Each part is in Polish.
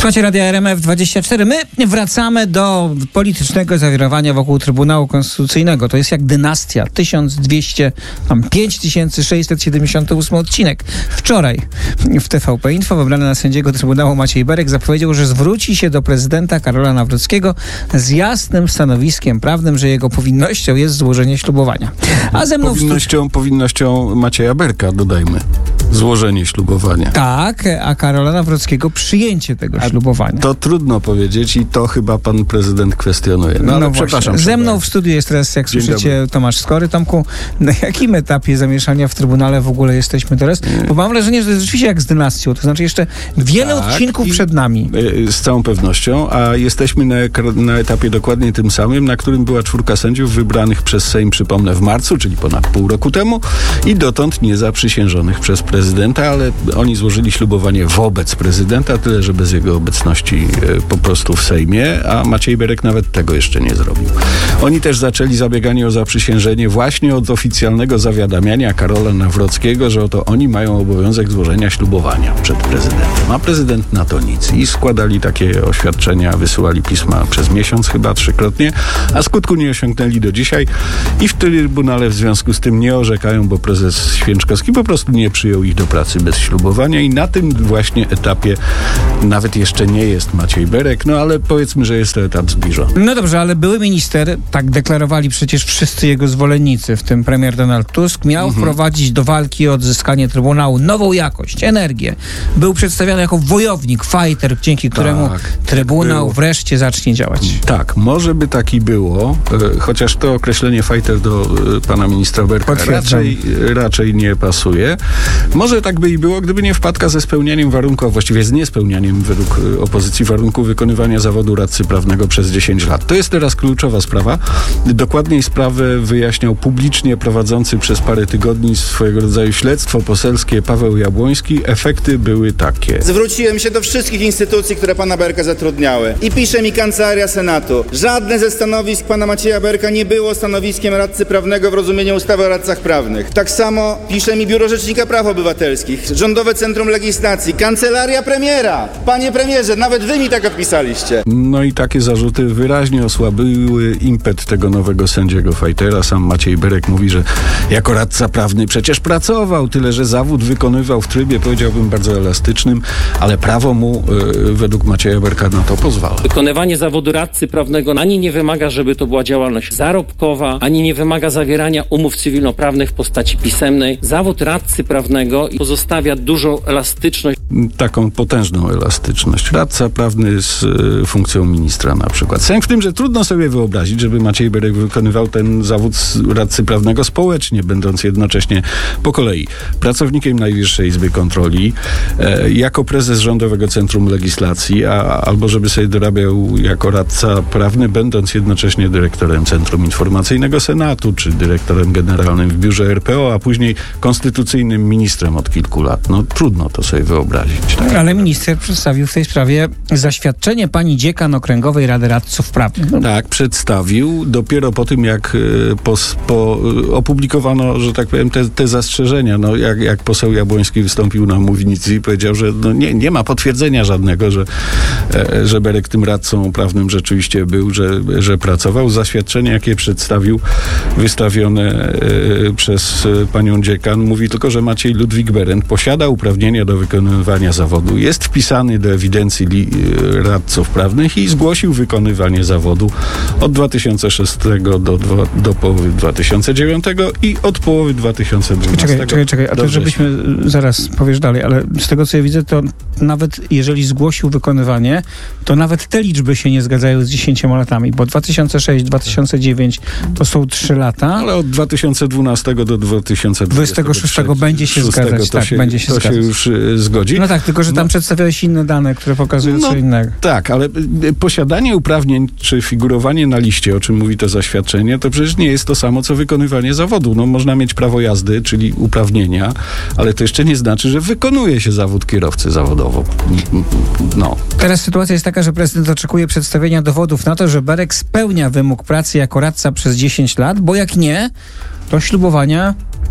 Słuchajcie Radia RMF24. My wracamy do politycznego zawirowania wokół Trybunału Konstytucyjnego. To jest jak dynastia. 5678 odcinek. Wczoraj w TVP Info wybrany na sędziego Trybunału Maciej Berek zapowiedział, że zwróci się do prezydenta Karola Nawrockiego z jasnym stanowiskiem prawnym, że jego powinnością jest złożenie ślubowania. A ze mną powinnością Macieja Berka, dodajmy. Złożenie ślubowania. Tak, a Karola Nawrockiego przyjęcie tego ślubowania. To trudno powiedzieć i to chyba pan prezydent kwestionuje. No ale przepraszam. Ze mną w studiu jest teraz, jak słyszycie, Tomasz Skory. Tomku, na jakim etapie zamieszania w Trybunale w ogóle jesteśmy teraz? Bo mam wrażenie, że to jest rzeczywiście jak z dynastią. To znaczy jeszcze wiele odcinków przed nami. Z całą pewnością, a jesteśmy na etapie dokładnie tym samym, na którym była 4 sędziów wybranych przez Sejm, przypomnę, w marcu, czyli ponad pół roku temu i dotąd nie zaprzysiężonych przez prezydenta, ale oni złożyli ślubowanie wobec prezydenta, tyle że bez jego obecności po prostu w Sejmie, a Maciej Berek nawet tego jeszcze nie zrobił. Oni też zaczęli zabieganie o zaprzysiężenie właśnie od oficjalnego zawiadamiania Karola Nawrockiego, że oto oni mają obowiązek złożenia ślubowania przed prezydentem. A prezydent na to nic. I składali takie oświadczenia, wysyłali pisma przez miesiąc chyba 3-krotnie, a skutku nie osiągnęli do dzisiaj i w Trybunale w związku z tym nie orzekają, bo prezes Święczkowski po prostu nie przyjął ich do pracy bez ślubowania i na tym właśnie etapie nawet jeszcze nie jest Maciej Berek, no ale powiedzmy, że jest to etap zbliżony. No dobrze, ale były minister, tak deklarowali przecież wszyscy jego zwolennicy, w tym premier Donald Tusk, miał wprowadzić do walki o odzyskanie Trybunału nową jakość, energię. Był przedstawiany jako wojownik, fighter, dzięki któremu Trybunał wreszcie zacznie działać. Tak, może by taki było, chociaż to określenie fighter do pana ministra Berka raczej nie pasuje. Może tak by i było, gdyby nie wpadka ze spełnianiem warunków, a właściwie z niespełnianiem według opozycji warunków wykonywania zawodu radcy prawnego przez 10 lat. To jest teraz kluczowa sprawa. Dokładniej sprawę wyjaśniał publicznie prowadzący przez parę tygodni swojego rodzaju śledztwo poselskie Paweł Jabłoński. Efekty były takie. Zwróciłem się do wszystkich instytucji, które pana Berka zatrudniały i pisze mi Kancelaria Senatu. Żadne ze stanowisk pana Macieja Berka nie było stanowiskiem radcy prawnego w rozumieniu ustawy o radcach prawnych. Tak samo pisze mi Biuro Rzecznika Praw Obywatelskich, Rządowe Centrum Legislacji, Kancelaria Premiera. Panie premierze, nawet wy mi tak odpisaliście. No i takie zarzuty wyraźnie osłabiły impet tego nowego sędziego fightera. Sam Maciej Berek mówi, że jako radca prawny przecież pracował, tyle że zawód wykonywał w trybie, powiedziałbym, bardzo elastycznym, ale prawo mu według Macieja Berka na to pozwala. Wykonywanie zawodu radcy prawnego ani nie wymaga, żeby to była działalność zarobkowa, ani nie wymaga zawierania umów cywilnoprawnych w postaci pisemnej. Zawód radcy prawnego pozostawia dużą elastyczność. Taką potężną elastyczność. Radca prawny z funkcją ministra na przykład. Sęk w tym, że trudno sobie wyobrazić, żeby Maciej Berek wykonywał ten zawód radcy prawnego społecznie, będąc jednocześnie po kolei pracownikiem Najwyższej Izby Kontroli, jako prezes Rządowego Centrum Legislacji, albo żeby sobie dorabiał jako radca prawny, będąc jednocześnie dyrektorem Centrum Informacyjnego Senatu, czy dyrektorem generalnym w biurze RPO, a później konstytucyjnym ministrem od kilku lat. No trudno to sobie wyobrazić. Tak? Ale minister przedstawił w tej sprawie zaświadczenie pani dziekan Okręgowej Rady Radców Prawnych. Tak, przedstawił dopiero po tym, jak opublikowano, że tak powiem, te zastrzeżenia. No, jak poseł Jabłoński wystąpił na mównicy i powiedział, że no nie ma potwierdzenia żadnego, że Berek tym radcą prawnym rzeczywiście był, że pracował. Zaświadczenie, jakie przedstawił, wystawione przez panią dziekan, mówi tylko, że Maciej Ludwik Berent posiada uprawnienia do wykonywania zawodu, jest wpisany do ewidencji radców prawnych i zgłosił wykonywanie zawodu od 2006 do połowy 2009 i od połowy 2012. Czekaj, a to żebyśmy zaraz powiesz dalej, ale z tego co ja widzę, to nawet jeżeli zgłosił wykonywanie, to nawet te liczby się nie zgadzają z 10 latami, bo 2006, 2009 to są 3 lata. Ale od 2012 do 2026 będzie się zgadzać. Będzie się zgadzać. Się już zgodzi. No tak, tylko że tam przedstawiałeś inne dane, które pokazują co innego. Tak, ale posiadanie uprawnień czy figurowanie na liście, o czym mówi to zaświadczenie, to przecież nie jest to samo, co wykonywanie zawodu. No, można mieć prawo jazdy, czyli uprawnienia, ale to jeszcze nie znaczy, że wykonuje się zawód kierowcy zawodowo. No. Teraz sytuacja jest taka, że prezydent oczekuje przedstawienia dowodów na to, że Berek spełnia wymóg pracy jako radca przez 10 lat, bo jak nie, to ślubowania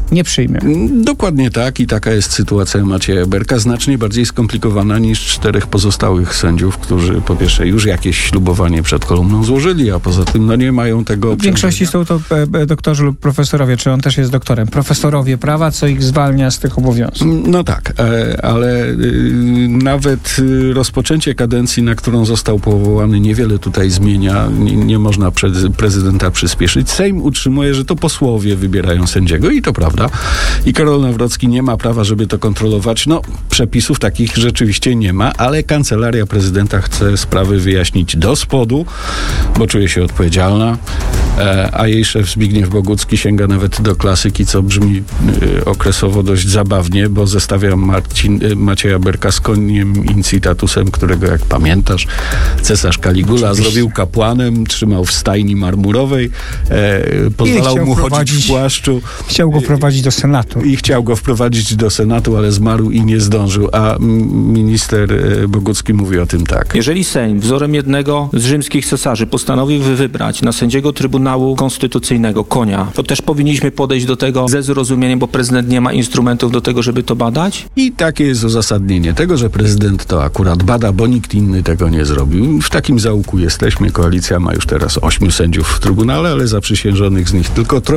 nie przyjmie. Dokładnie tak i taka jest sytuacja Macieja Berka, znacznie bardziej skomplikowana niż 4 pozostałych sędziów, którzy po pierwsze już jakieś ślubowanie przed kolumną złożyli, a poza tym nie mają tego W większości są to doktorzy lub profesorowie, czy on też jest doktorem. Profesorowie prawa, co ich zwalnia z tych obowiązków. No tak, ale nawet rozpoczęcie kadencji, na którą został powołany, niewiele tutaj zmienia. Nie można prezydenta przyspieszyć. Sejm utrzymuje, że to posłowie wybierają sędziego i to prawda. I Karol Nawrocki nie ma prawa, żeby to kontrolować. No, przepisów takich rzeczywiście nie ma, ale Kancelaria Prezydenta chce sprawy wyjaśnić do spodu, bo czuje się odpowiedzialna, a jej szef Zbigniew Bogucki sięga nawet do klasyki, co brzmi okresowo dość zabawnie, bo zestawia Macieja Berka z koniem Incitatusem, którego, jak pamiętasz, cesarz Caligula zrobił kapłanem, trzymał w stajni marmurowej, pozwalał mu chodzić w płaszczu. Chciał go wprowadzić do Senatu. I chciał go wprowadzić do Senatu, ale zmarł i nie zdążył, a minister Bogucki mówi o tym tak. Jeżeli Sejm wzorem jednego z rzymskich cesarzy postanowił wybrać na sędziego Trybunału Konstytucyjnego konia, to też powinniśmy podejść do tego ze zrozumieniem, bo prezydent nie ma instrumentów do tego, żeby to badać? I takie jest uzasadnienie tego, że prezydent to akurat bada, bo nikt inny tego nie zrobił. W takim zaułku jesteśmy. Koalicja ma już teraz 8 sędziów w Trybunale, ale zaprzysiężonych z nich tylko 3,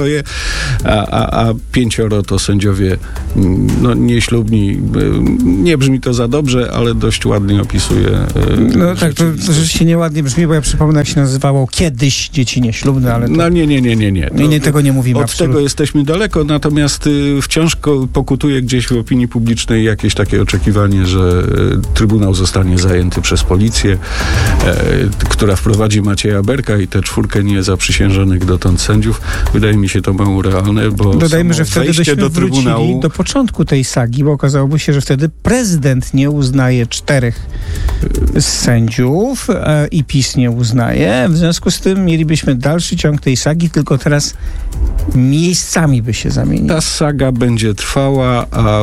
a 5 to sędziowie nieślubni. Nie brzmi to za dobrze, ale dość ładnie opisuje. No tak, to rzeczywiście nieładnie brzmi, bo ja przypomnę, jak się nazywało kiedyś dzieci nieślubne, ale to... No nie. Tego nie mówimy. Od absolutnie. tego jesteśmy daleko, natomiast wciąż pokutuje gdzieś w opinii publicznej jakieś takie oczekiwanie, że Trybunał zostanie zajęty przez policję, która wprowadzi Macieja Berka i tę 4 niezaprzysiężonych dotąd sędziów. Wydaje mi się to mało realne, bo dodajmy, że wtedy byśmy do Trybunału wrócili do początku tej sagi, bo okazałoby się, że wtedy prezydent nie uznaje 4 sędziów i PiS nie uznaje. W związku z tym mielibyśmy dalszy ciąg tej sagi, tylko teraz miejscami by się zamieniły. Ta saga będzie trwała, a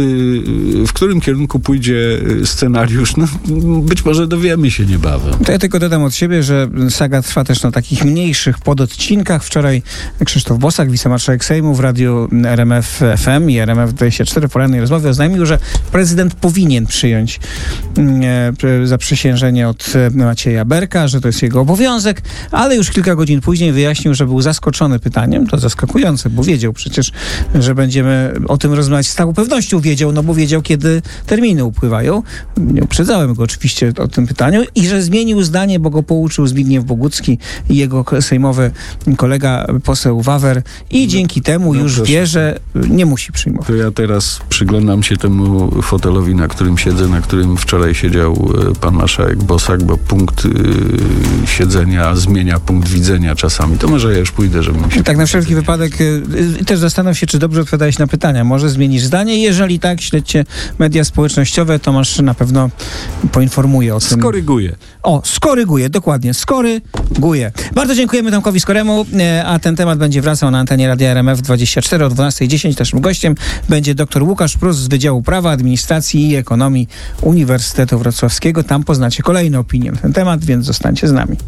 w którym kierunku pójdzie scenariusz, być może dowiemy się niebawem. To ja tylko dodam od siebie, że saga trwa też na takich mniejszych pododcinkach. Wczoraj Krzysztof Bosak, wicemarszałek Sejmu w radiu RMF FM i RMF 24 w porannej rozmowie oznajmił, że prezydent powinien przyjąć zaprzysiężenie od Macieja Berka, że to jest jego obowiązek, ale już kilka godzin później wyjaśnił, że był zaskoczony pytaniem. To zaskakujące, bo wiedział przecież, że będziemy o tym rozmawiać. Z całą pewnością wiedział, bo wiedział, kiedy terminy upływają. Nie uprzedzałem go oczywiście o tym pytaniu i że zmienił zdanie, bo go pouczył Zbigniew Bogucki i jego sejmowy kolega poseł Wawer i dzięki temu już wie, że nie musi przyjmować. To ja teraz przyglądam się temu fotelowi, na którym siedzę, na którym wczoraj siedział pan marszałek Bosak, bo punkt siedzenia zmienia punkt widzenia czasami. To może ja już pójdę, żebym się... Tak, na wszelki wypadek też zastanów się, czy dobrze odpowiadałeś na pytania. Może zmienisz zdanie. Jeżeli tak, śledźcie media społecznościowe, Tomasz na pewno poinformuje o tym. Skoryguje. Skoryguje, dokładnie. Skoryguje. Bardzo dziękujemy Tomkowi Skoremu, a ten temat będzie wracał na antenie Radia RMF 24 o 12:10. Naszym gościem będzie dr Łukasz Prus z Wydziału Prawa, Administracji i Ekonomii Uniwersytetu Wrocławskiego. Tam poznacie kolejne opinie na ten temat, więc zostańcie z nami.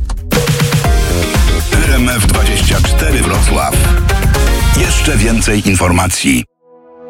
RMF 24 Wrocław. Jeszcze więcej informacji.